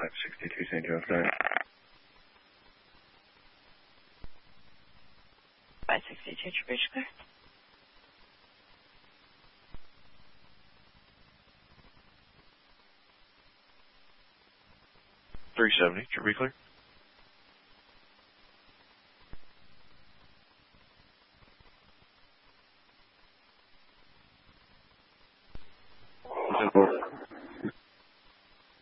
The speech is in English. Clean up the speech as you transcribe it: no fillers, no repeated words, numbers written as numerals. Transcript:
562 St. Joe State. 562 Bridge clear. 370, should be clear.